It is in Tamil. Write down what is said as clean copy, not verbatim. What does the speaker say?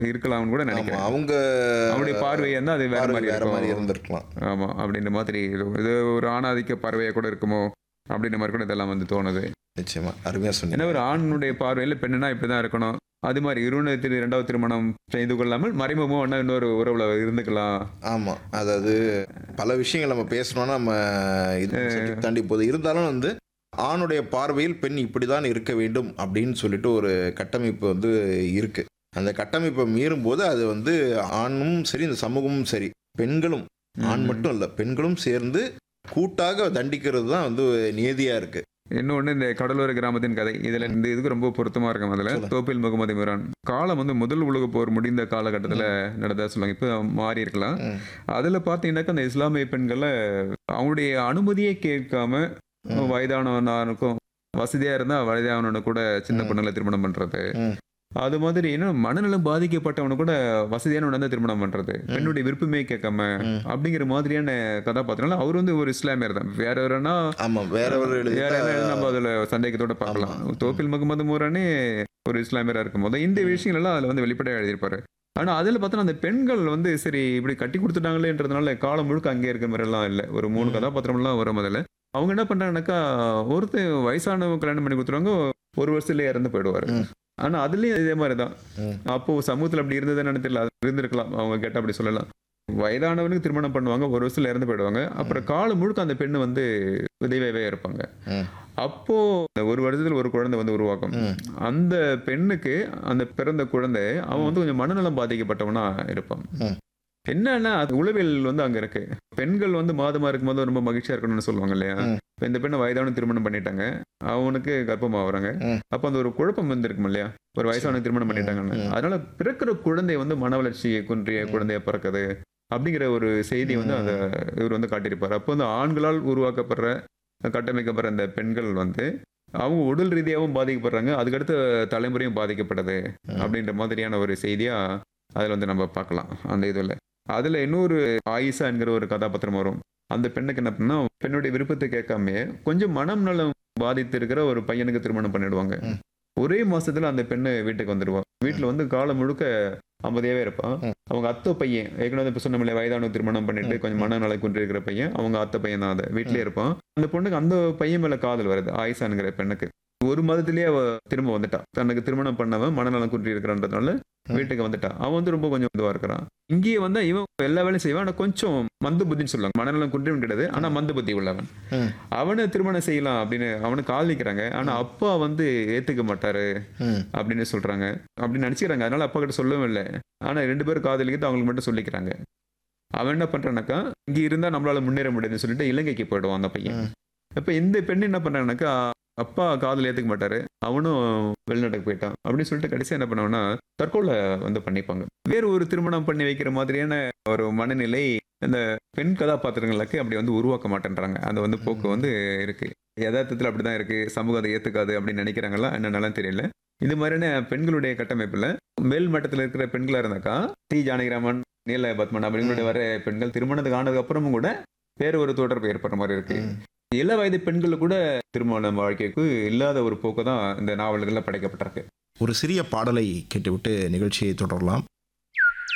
இருக்கலாம்னு கூட ஆமா. நினைக்கிறேன். அவங்க அவங்களுடைய பார்வை வந்து அது வேற பார்வை மாதிரி வேற மாரி இருக்கும். இருந்திருக்கலாம். ஆமா. அப்படின்ற மாதிரி இது ஒரு ஆணாதிக்க பார்வையா கூட இருக்குமோ? அப்படின்ற மாரி கூட இதெல்லாம் வந்து தோணுது. நிச்சயமா. அருமையா ஏன்னா சொன்னீங்க. ஒரு ஆணுடைய பார்வையில பெண்ணுனா இப்படிதான் இருக்கணும். அது மாரி இருவரும் 2வது திருமணம் செய்து கொள்ளாமல் மறைமுகமா வேணா இன்னொரு உறவுல இருந்துக்கலாம். ஆமா. அதாவது பல விஷயங்கள் நம்ம பேசணும்னா நம்ம இது சப்ஜெக்ட் தாண்டி போகுது. இருந்தாலும் வந்து ஆணுடைய பார்வையில் பெண் இப்படிதான் இருக்க வேண்டும் அப்படின்னு சொல்லிட்டு ஒரு கட்டமைப்பு வந்து இருக்கு. அந்த கட்டமைப்பை மீறும்போது அது வந்து ஆணும் சரி, இந்த சமூகமும் சரி, பெண்களும் ஆண் ம். மட்டும் இல்ல, பெண்களும் சேர்ந்து கூட்டாக தண்டிக்கிறது தான் வந்து நியதியா இருக்கு. இன்னொன்னு இந்த கடலோர கிராமத்தின் கதை. இதுல இந்த இதுக்கு ரொம்ப பொருத்தமா இருக்கும் அதுல. சொல்லுங்க. தோப்பில் முகமது மிரான். காலம் வந்து முதல் உலகப் போர் முடிந்த காலகட்டத்துல நடந்ததா சொல்லுவாங்க. இப்ப மாறி இருக்கலாம். ம். அதுல பார்த்தீங்கன்னாக்கா, அந்த இஸ்லாமிய பெண்கள அவங்களுடைய அனுமதியே கேட்காம ம். வயதானவனாருக்கும் வசதியா இருந்தா வயதானவன கூட சின்ன ம். பொண்ணுல திருமணம் பண்றது. ம். அது மாதிரி இன்னும் மனநலம் பாதிக்கப்பட்டவன கூட வசதியானவன தான் திருமணம் பண்றது. பெண்ணுடைய விருப்பமே கேட்காம ம். அப்படிங்கிற மாதிரியான கதாபாத்திரங்கள். அவர் வந்து ஒரு இஸ்லாமியர் தான். வேற யாருன்னா ஆமா. வேற ஒரு வேற என்ன எழுதிட்டா நம்ம அதுல சந்தேகத்தோட பார்க்கலாம். ஆமா. தோப்பில் முகமது மூரானே ஒரு இஸ்லாமியரா இருக்கும்போது இந்த விஷயங்கள் எல்லாம் அதுல வந்து வெளிப்படையா எழுதியிருப்பாரு. ஆனா அதுல பார்த்தோன்னா அந்த பெண்கள் வந்து சரி இப்படி கட்டி கொடுத்துட்டாங்களேன்றதுனால காலம் முழுக்க அங்கே இருக்கிற மாதிரி எல்லாம் இல்ல. ஒரு 3 ம். கதாபாத்திரம்லாம் வரும் அதுல. அவங்க என்ன பண்றாங்கன்னாக்கா, ஒருத்தன் வயசானவங்க கல்யாணம் பண்ணி கொடுத்துருவாங்க. 1 வருஷத்துலயே இறந்து போயிடுவாரு. ம். ஆனா அதுலயும் இதே மாதிரி தான். ம். அப்போ சமூகத்துல அப்படி இருந்ததுன்னு தெரியல. அது இருந்திருக்கலாம். அவங்க கேட்டா அப்படி சொல்லலாம். வயதானவனுக்கு திருமணம் பண்ணுவாங்க. 1 வருஷத்துல இறந்து போயிடுவாங்க. அப்புறம் காலம் முழுக்க அந்த பெண்ணு வந்து விதவையாவே இருப்பாங்க. ம். அப்போ 1 வருடத்துல ஒரு குழந்தை வந்து உருவாகும். ம். அந்த பெண்ணுக்கு அந்த பிறந்த குழந்தை அவன் வந்து கொஞ்சம் மனநலம் பாதிக்கப்பட்டவனா இருப்பான். ம். என்னன்னா அது உளவியல் வந்து அங்க இருக்கு. பெண்கள் வந்து மாதமா இருக்கும்போது ரொம்ப மகிழ்ச்சியா இருக்கணும்னு சொல்லுவாங்க இல்லையா? ம். இப்ப இந்த பெண்ணை வயதான திருமணம் பண்ணிட்டாங்க. அவனுக்கு கர்ப்பமாகறாங்க. ம். அப்ப அந்த ஒரு குழப்பம் வந்திருக்கும் இல்லையா? ஒரு வயசான திருமணம் பண்ணிட்டாங்கன்னு. ம். அதனால பிறக்கிற குழந்தை வந்து மன வளர்ச்சியை குன்றிய குழந்தையா பிறக்குது. அப்படிங்கிற ஒரு செய்தி வந்து அந்த இவர் வந்து காட்டியிருப்பாரு. அப்போ வந்து ஆண்களால் உருவாக்கப்படுற கட்டமைக்கப்படுற அந்த பெண்கள் வந்து அவங்க உடல் ரீதியாகவும் பாதிக்கப்படுறாங்க. அதுக்கடுத்த தலைமுறையும் பாதிக்கப்படுது. அப்படின்ற மாதிரியான ஒரு செய்தியா அதுல வந்து நம்ம பார்க்கலாம். அந்த இதுல. அதுல இன்னொரு ஆயிஷா என்கிற ஒரு கதாபாத்திரம் வரும். அந்த பெண்ணுக்கு என்ன பண்ணா பெண்ணுடைய விருப்பத்தை கேட்காமயே கொஞ்சம் மனம் நலம் பாதித்து இருக்கிற ஒரு பையனுக்கு திருமணம் பண்ணிடுவாங்க. ம். ஒரே மாசத்துல அந்த பெண்ணு வீட்டுக்கு வந்துடுவா. வீட்டுல வந்து காலம் முழுக்க அமைதியாவே இருப்பான். ம். அவங்க அத்தை பையன் ஏற்கனவே இப்ப சொன்னோம்ல வயதானவர் திருமணம் பண்ணிட்டு கொஞ்சம் மனநல குன்றி இருக்கிற பையன் அவங்க அத்தை பையன் தான் அது வீட்லயே இருப்பான். அந்த பொண்ணுக்கு அந்த பையன் மேல காதல் வருது ஆயிஷாங்கிற பெண்ணுக்கு. ஒரு மாதத்திலேயே அவ திரும்ப வந்துட்டா. தனக்கு திருமணம் பண்ணவன் மனநலம் குன்றி இருக்கிறன்றதுனால வீட்டுக்கு வந்துட்டா. அவன் வந்து ரொம்ப கொஞ்சம் இதுவா இருக்கிறான். இங்கேயே வந்தா இவன் எல்லா வேலையும் செய்வான். ஆனா கொஞ்சம் மந்த புத்தின்னு சொல்லுவாங்க. மனநலம் குன்றியும் கிடையாது. ஆனா மந்த புத்தி உள்ளவன். ம். அவனை திருமணம் செய்யலாம் அப்படின்னு அவனுக்கு காதலிக்கிறாங்க. ஆனா அப்பா வந்து ஏத்துக்க மாட்டாரு ம். அப்படின்னு சொல்றாங்க. அப்படின்னு நினைச்சுக்கிறாங்க. அதனால அப்பா கிட்ட சொல்லவும் இல்லை. ஆனா 2 பேரும் காதலிக்கிறது அவங்களுக்கு மட்டும் சொல்லிக்கிறாங்க. அவன் என்ன பண்றானாக்கா இங்க இருந்தா நம்மளால முன்னேற முடியாதுன்னு சொல்லிட்டு இலங்கைக்கு போயிடுவான் அந்த பையன். ம். இப்ப இந்த பெண் என்ன பண்றானாக்கா அப்பா காதல் ஏத்துக்க மாட்டாரு. அவனும் வெளிநாட்டுக்கு போயிட்டான். அப்படின்னு சொல்லிட்டு கடைசியா என்ன பண்ணுவான்னா தற்கொலை வந்து பண்ணிப்பாங்க. வேறு ஒரு திருமணம் பண்ணி வைக்கிற மாதிரியான ஒரு மனநிலை இந்த பெண் கதாபாத்திரங்களுக்கு அப்படி வந்து உருவாக்க மாட்டேன்றாங்க. அந்த வந்து போக்கு வந்து இருக்கு. யதார்த்தத்துல அப்படிதான் இருக்கு. சமூகம் அதை ஏத்துக்காது அப்படின்னு நினைக்கிறாங்களா என்னன்னாலும் தெரியல. இது மாதிரியான பெண்களுடைய கட்டமைப்புல மேல் மட்டத்துல இருக்கிற பெண்களா இருந்தாக்கா டி ஜானகிராமன், நீல பத்மன் அப்படிங்களுடைய வர பெண்கள் திருமணத்துக்கு ஆனதுக்கு அப்புறமும் கூட வேற ஒரு தொடர்பு ஏற்படுற மாதிரி இருக்கு. இள வயது பெண்கள் கூட திருமண வாழ்க்கைக்கு இல்லாத ஒரு போக்கு தான் இந்த நாவல்கள்ல படைக்கப்பட்டிருக்கு. ஒரு சிறிய பாடலை கேட்டுவிட்டு நிகழ்ச்சியை தொடரலாம்.